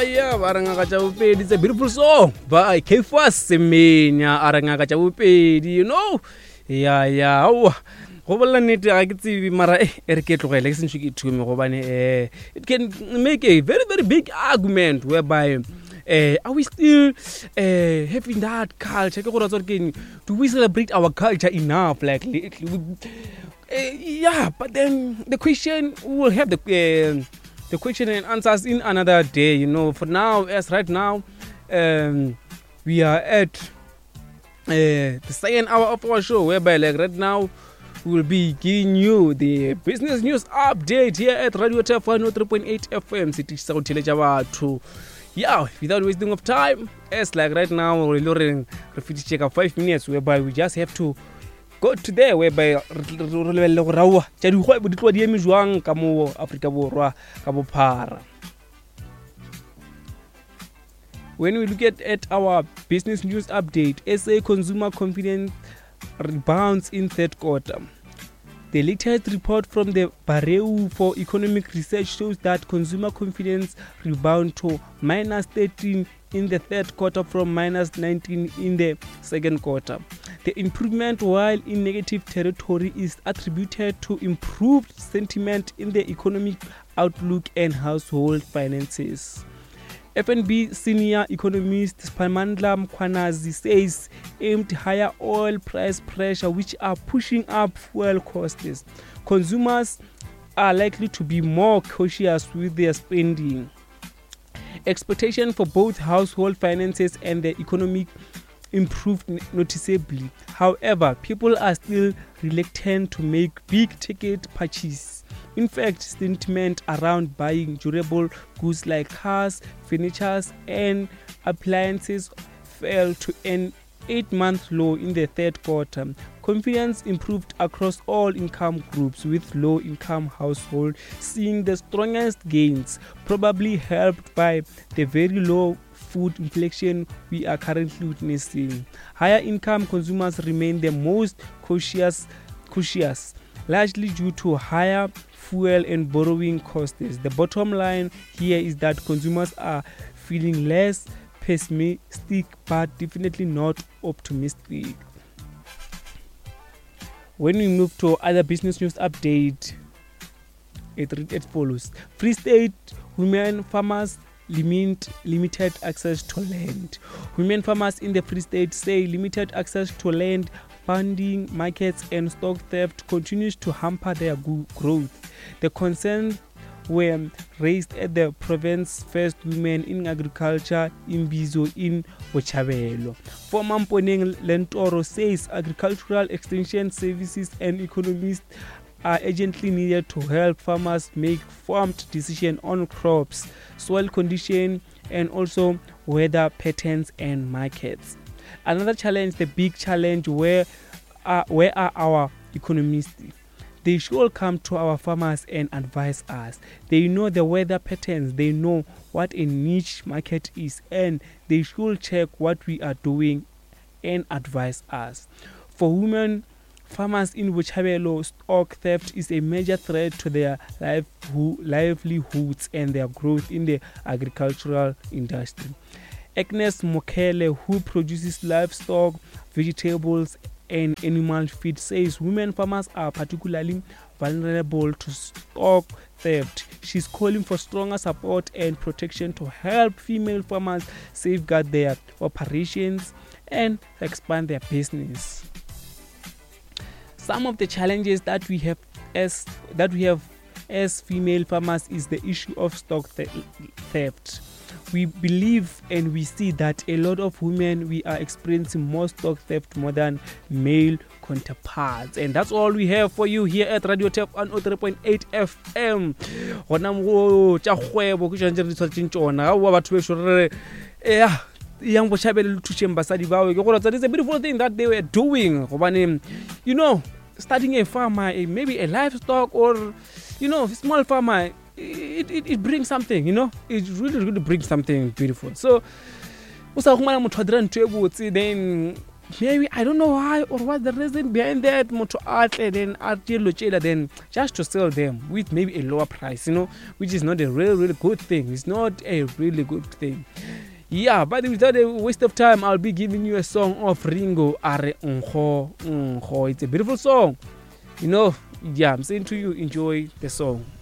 Yeah, Arangaka Chawupedi. It's a beautiful song by Kefas Semenya Arangaka Chawupedi, you know. Yeah. Oh, I can see Mara Erket election to me. It can make a very, very big argument whereby are we still having that culture? Do we celebrate our culture enough? Like, yeah, but then the question will have the question and answers in another day, you know. For now, as right now, we are at the second hour of our show, whereby like right now we will be giving you the business news update here at Radio TF 103.8 FM City South Telejawa. Yeah, without wasting of time, as like right now we're looking refugee check up 5 minutes, whereby we just have to go to there whereby when we look at our business news update, SA consumer confidence rebounds in third quarter. The latest report from the Bureau for Economic Research shows that consumer confidence rebound to -13 in the third quarter from -19 in the second quarter. The improvement, while in negative territory, is attributed to improved sentiment in the economic outlook and household finances. FNB senior economist Spamandla Mkwanazi says aimed higher oil price pressure, which are pushing up fuel costs. Consumers are likely to be more cautious with their spending. Expectation for both household finances and the economic improved noticeably. However, people are still reluctant to make big ticket purchases. In fact, sentiment around buying durable goods like cars, furniture, and appliances fell to an 8-month low in the third quarter. Confidence improved across all income groups, with low-income households seeing the strongest gains, probably helped by the very low food inflation we are currently witnessing. Higher income consumers remain the most cautious, largely due to higher fuel and borrowing costs. The bottom line here is that consumers are feeling less pessimistic, but definitely not optimistic. When we move to other business news update, it reads as follows. Free State women farmers limited access to land. Women farmers in the Free State say limited access to land, funding, markets and stock theft continues to hamper their growth. The concerns were raised at the province's first Women in Agriculture Imbizo in Botshabelo. Former Mponeng Lentoro says agricultural extension services and economists are urgently needed to help farmers make informed decisions on crops, soil condition, and also weather patterns and markets. Another challenge, the big challenge, where are our economists? They should come to our farmers and advise us. They know the weather patterns, they know what a niche market is, and they should check what we are doing and advise us. For women farmers in Botshabelo, stock theft is a major threat to their livelihoods and their growth in the agricultural industry. Agnes Mokele, who produces livestock, vegetables, and animal feed, says women farmers are particularly vulnerable to stock theft. She's calling for stronger support and protection to help female farmers safeguard their operations and expand their business. Some of the challenges that we have as female farmers is the issue of stock theft. We believe and we see that a lot of women, we are experiencing more stock theft more than male counterparts. And that's all we have for you here at Radio TF 103.8 FM. Young Botshabelo to Chembasadi Bawe. It's a beautiful thing that they were doing. You know, starting a farmer, maybe a livestock or, you know, small farmer, it brings something, you know. It really brings something beautiful. So, then maybe I don't know why or what the reason behind that, moto atle then then just to sell them with maybe a lower price, which is not a really good thing. It's not a really good thing. Yeah, but without a waste of time, I'll be giving you a song of Ringo, Are Nkgo. It's a beautiful song. Yeah, I'm saying to you, enjoy the song.